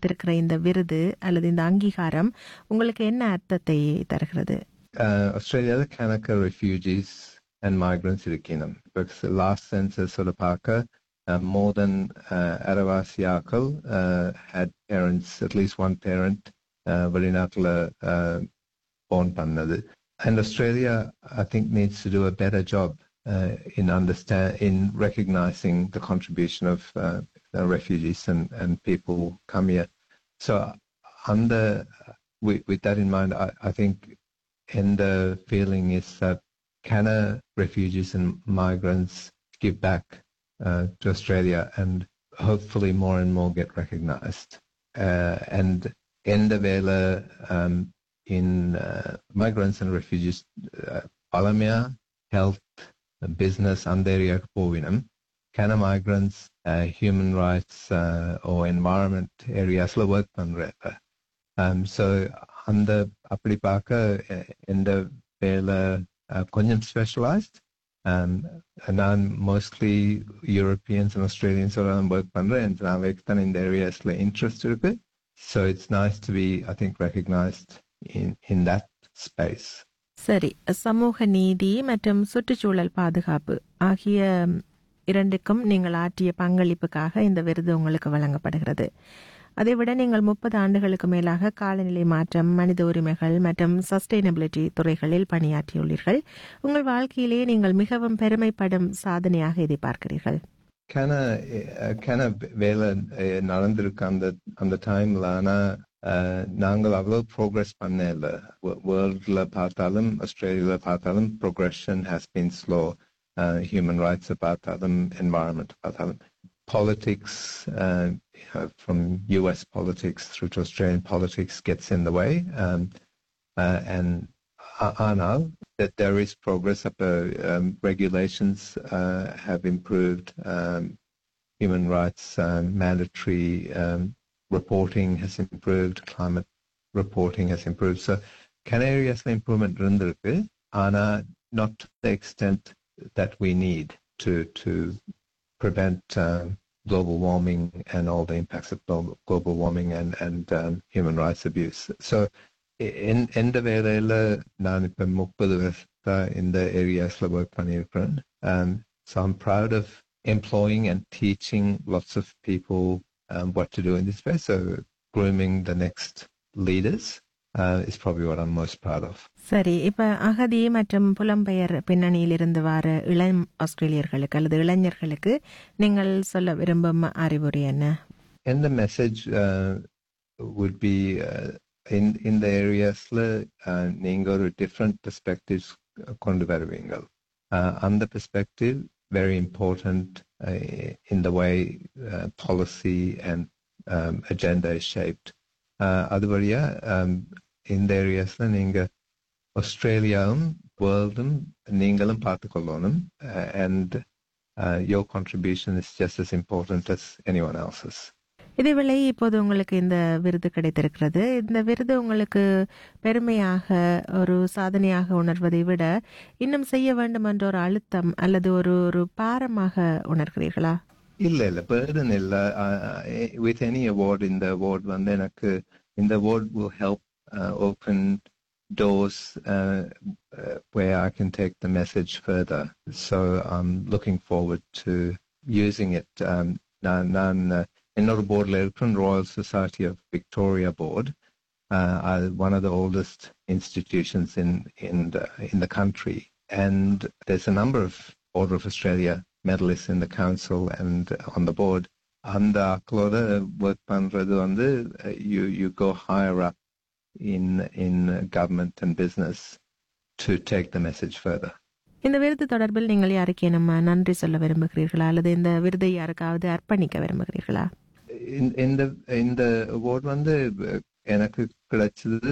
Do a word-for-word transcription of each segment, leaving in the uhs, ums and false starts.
கிடைத்திருக்கிற இந்த விருது அல்லது இந்த அங்கீகாரம் உங்களுக்கு என்ன அர்த்தத்தை தருகிறது? Australia Kanaka refugees and migrants இருக்கினம். Because the last census sort of Parker, uh, more than uh, Aravasiakal uh, had parents, at least one parent, uh, Varinatla uh, born pannadu. And Australia, I think, needs to do a better job uh, in understand in recognizing the contribution of uh, the refugees and, and people who come here. So, under with, with that in mind, I, I think, and the feeling is that can refugees and migrants give back uh, to Australia and hopefully more and more get recognized. Uh, and in the vela um, in uh, migrants and refugees, Palamia, uh, health, business, and area povinam, can migrants, uh, human rights uh, or environment areas work on rapa. Um, so under Apalipaka in the vela கொஞ்சம் specialised நான் mostly Europeans and Australians work பண்றேன். நான் தான் இந்த ஏரியாஸ்ல interest இருக்கு. So it's nice to be I think recognised in in that space. சரி, சமூக நீதி மற்றும் சுற்றுச்சூழல் பாதுகாப்பு ஆகிய இரண்டுக்கும் நீங்கள் ஆற்றிய பங்களிப்புக்காக இந்த விருது உங்களுக்கு வழங்கப்படுகிறது. அதைவிட நீங்கள் முப்பது ஆண்டுகளுக்கு மேலாக காலநிலை மாற்றம், மனித உரிமைகள் மற்றும் சஸ்டைனபிலிட்டி துறைகளில் பணியாற்றியுள்ளீர்கள். உங்கள் வாழ்க்கையிலேயே நீங்கள் மிகவும் பெருமைப்படும் சாதனையாக இதை பார்க்கிறீர்கள்? வேலை நடந்திருக்கு அந்த அந்த டைம்ல. ஆனா நாங்கள் அவ்வளவு ப்ரோக்ரஸ் பண்ண இல்லை. வேர்ல்ட்ல பார்த்தாலும் ஆஸ்திரேலியால பார்த்தாலும் progression has been slow. Human rights பார்த்தாலும் என்வாயர்மெண்ட் பார்த்தாலும் politics, uh, you know, from U S politics through to Australian politics gets in the way. Um, uh, and I, I know that there is progress. Up, uh, um, regulations uh, have improved. Um, human rights, um, mandatory um, reporting has improved. Climate reporting has improved. So, Canarias improvement irundirukku, ana not to the extent that we need to to prevent um, global warming and all the impacts of global, global warming and, and um, human rights abuse. So, in in the வேலையில நான் இப்ப முப்பது வருஷத்தா இந்த ஏரியாஸ்ல work பண்ணியிருக்கிறேன். So I'm proud of employing and teaching lots of people um, what to do in this space. So grooming the next leaders uh, is probably what I'm most proud of. சரி, இப்ப அகதி மற்றும் புலம்பெயர் பின்னணியில் இருந்து வர இளம் ஆஸ்திரேலியர்களுக்கு அல்லது இளைஞர்களுக்கு நீங்கள் சொல்ல விரும்பும் அறிவுரை என்ன? And the message uh, would be uh, in in the areasல uh, நீங்க ஒரு different perspectives கொண்டு வருவீங்க. Uh, and the perspective very important uh, in the way uh, policy and um, agenda is shaped. Uh, அது வழியா um, இந்த ஏரியாஸ்ல நீங்க ஆஸ்திரேலியாவும் வேர்ல்டும் நீங்களும் பார்த்துக்கொள்ளணும். And uh, your contribution is just as important as anyone else's. இதேவேளை இப்போது உங்களுக்கு இந்த விருது கிடைத்திருக்கிறது. இந்த விருது உங்களுக்கு பெருமையாக ஒரு சாதனையாக உணர்வதை விட இன்னும் செய்ய வேண்டும் என்ற ஒரு அழுத்தம் அல்லது ஒரு ஒரு பாரமாக உணர்கிறீர்களா? இல்ல இல்ல burden இல்ல. With any award in the award வந்து எனக்கு இந்த award will help uh, open doors uh, uh, where I can take the message further. So I'm looking forward to using it. Um, நான் நான் என்னோட போர்டில் இருக்கிற Royal Society of Victoria board, uh, I, one of the oldest institutions in in the, in the country, and there's a number of Order of Australia medalists in the council and on the board. அந்த ஆக்களோட work பண்றது வந்து you you go higher up in in government and business to take the message further. இந்த விருது தொடர்பில் நீங்கள் யாருக்கு நம்ம நன்றி சொல்ல விரும்புகிறீர்களா அல்லது இந்த விருதை யாருக்காவது அர்ப்பணிக்க விரும்புகிறீர்களா? In in the in the award வந்து எனக்கு கிடைச்சது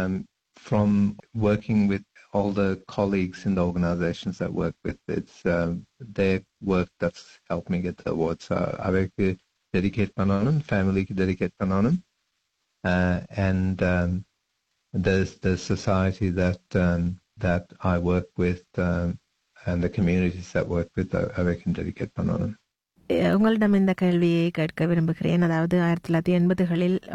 from working with all the colleagues in the organizations that work with. It's uh, their work that's helped me get the award. So அவருக்கு dedicate பண்ணனும், familyக்கு dedicate பண்ணனும். Uh, and um, there's the society that um, that I work with um, and the communities that work with, I can dedicate பண்ணனும். உங்களிடம் இந்த கேள்வியை கேட்க விரும்புகிறேன். அதாவது ஆயிரத்தி தொள்ளாயிரத்தி எண்பதுகளில்